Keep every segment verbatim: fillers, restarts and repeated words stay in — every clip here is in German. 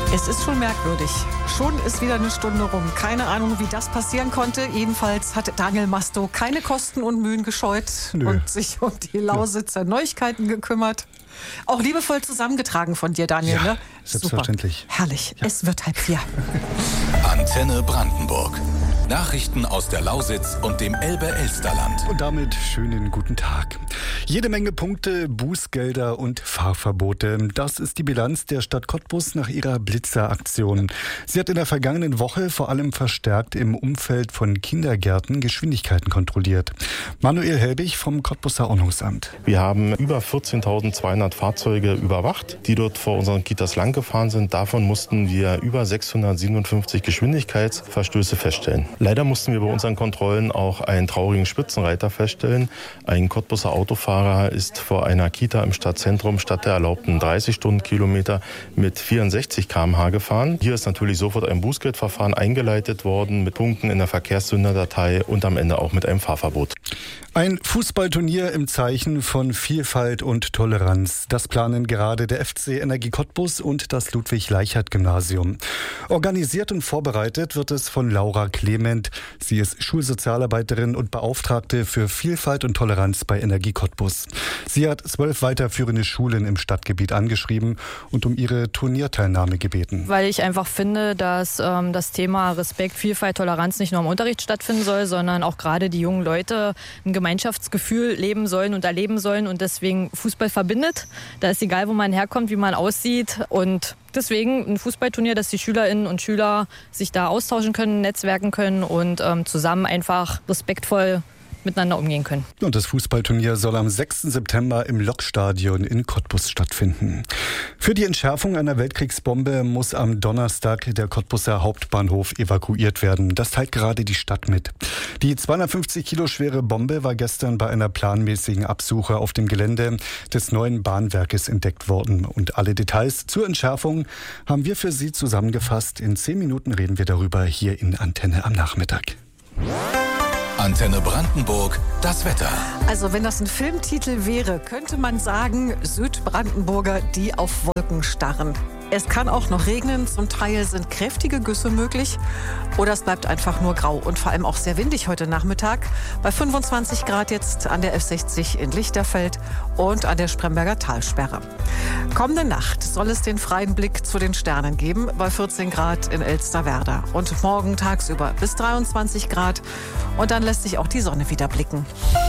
Es ist schon merkwürdig. Schon ist wieder eine Stunde rum. Keine Ahnung, wie das passieren konnte. Jedenfalls hat Daniel Masto keine Kosten und Mühen gescheut Nö. und sich um die Lausitzer Neuigkeiten gekümmert. Auch liebevoll zusammengetragen von dir, Daniel. Ja, ne? selbstverständlich. Super. Herrlich. Ja. Es wird halb vier. Antenne Brandenburg. Nachrichten aus der Lausitz und dem Elbe-Elsterland. Und damit schönen guten Tag. Jede Menge Punkte, Bußgelder und Fahrverbote. Das ist die Bilanz der Stadt Cottbus nach ihrer Blitzeraktion. Sie hat in der vergangenen Woche vor allem verstärkt im Umfeld von Kindergärten Geschwindigkeiten kontrolliert. Manuel Helbig vom Cottbuser Ordnungsamt. Wir haben über vierzehntausendzweihundert Fahrzeuge überwacht, die dort vor unseren Kitas lang gefahren sind. Davon mussten wir über sechshundertsiebenundfünfzig Geschwindigkeitsverstöße feststellen. Leider mussten wir bei unseren Kontrollen auch einen traurigen Spitzenreiter feststellen. Ein Cottbuser Autofahrer ist vor einer Kita im Stadtzentrum statt der erlaubten dreißig Stundenkilometer mit vierundsechzig Kilometer pro Stunde gefahren. Hier ist natürlich sofort ein Bußgeldverfahren eingeleitet worden mit Punkten in der Verkehrssünderdatei und am Ende auch mit einem Fahrverbot. Ein Fußballturnier im Zeichen von Vielfalt und Toleranz. Das planen gerade der F C Energie Cottbus und das Ludwig-Leichhardt-Gymnasium. Organisiert und vorbereitet wird es von Laura Clement. Sie ist Schulsozialarbeiterin und Beauftragte für Vielfalt und Toleranz bei Energie Cottbus. Sie hat zwölf weiterführende Schulen im Stadtgebiet angeschrieben und um ihre Turnierteilnahme gebeten. Weil ich einfach finde, dass ähm, das Thema Respekt, Vielfalt, Toleranz nicht nur im Unterricht stattfinden soll, sondern auch gerade die jungen Leute ein Gemeinschaftsgefühl leben sollen und erleben sollen und deswegen Fußball verbindet. Da ist egal, wo man herkommt, wie man aussieht und deswegen ein Fußballturnier, dass die Schülerinnen und Schüler sich da austauschen können, netzwerken können und ähm, zusammen einfach respektvoll miteinander umgehen können. Und das Fußballturnier soll am sechsten September im Lokstadion in Cottbus stattfinden. Für die Entschärfung einer Weltkriegsbombe muss am Donnerstag der Cottbuser Hauptbahnhof evakuiert werden. Das teilt gerade die Stadt mit. Die zweihundertfünfzig Kilo schwere Bombe war gestern bei einer planmäßigen Absuche auf dem Gelände des neuen Bahnwerkes entdeckt worden. Und alle Details zur Entschärfung haben wir für Sie zusammengefasst. In zehn Minuten reden wir darüber hier in Antenne am Nachmittag. Antenne Brandenburg, das Wetter. Also wenn das ein Filmtitel wäre, könnte man sagen, Südbrandenburger, die auf Wolken starren. Es kann auch noch regnen, zum Teil sind kräftige Güsse möglich oder es bleibt einfach nur grau und vor allem auch sehr windig heute Nachmittag. Bei fünfundzwanzig Grad jetzt an der F sechzig in Lichterfeld und an der Spremberger Talsperre. Kommende Nacht soll es den freien Blick zu den Sternen geben, bei vierzehn Grad in Elsterwerda. Und morgen tagsüber bis dreiundzwanzig Grad und dann lässt sich auch die Sonne wieder blicken.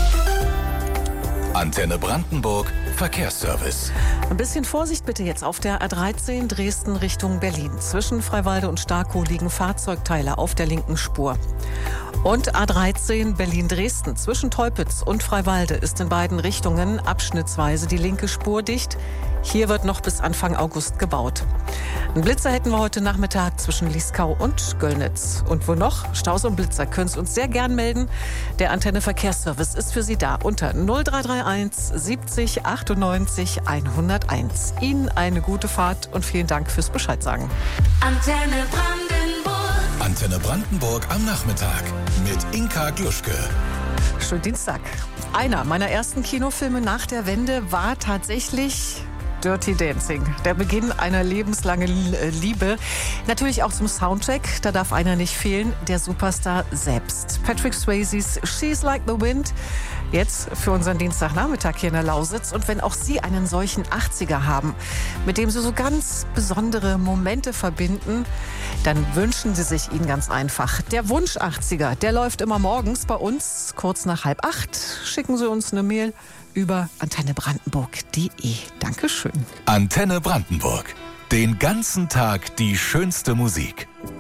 Antenne Brandenburg, Verkehrsservice. Ein bisschen Vorsicht bitte jetzt auf der A dreizehn Dresden Richtung Berlin. Zwischen Freiwalde und Starkow liegen Fahrzeugteile auf der linken Spur. Und A dreizehn Berlin-Dresden zwischen Teupitz und Freiwalde ist in beiden Richtungen abschnittsweise die linke Spur dicht. Hier wird noch bis Anfang August gebaut. Einen Blitzer hätten wir heute Nachmittag zwischen Lieskau und Göllnitz. Und wo noch? Staus und Blitzer können Sie uns sehr gern melden. Der Antenne Verkehrsservice ist für Sie da unter null drei drei eins siebzig achtundneunzig hunderteins. Ihnen eine gute Fahrt und vielen Dank fürs Bescheid sagen. Antenne Brandenburg. Antenne Brandenburg am Nachmittag mit Inka Gluschke. Schönen Dienstag. Einer meiner ersten Kinofilme nach der Wende war tatsächlich Dirty Dancing, der Beginn einer lebenslangen Liebe. Natürlich auch zum Soundtrack, da darf einer nicht fehlen, der Superstar selbst. Patrick Swayzes She's Like the Wind. Jetzt für unseren Dienstagnachmittag hier in der Lausitz. Und wenn auch Sie einen solchen achtziger haben, mit dem Sie so ganz besondere Momente verbinden, dann wünschen Sie sich ihn ganz einfach. Der Wunsch achtziger, der läuft immer morgens bei uns, kurz nach halb acht. Schicken Sie uns eine Mail über antenne brandenburg punkt de. Dankeschön. Antenne Brandenburg. Den ganzen Tag die schönste Musik.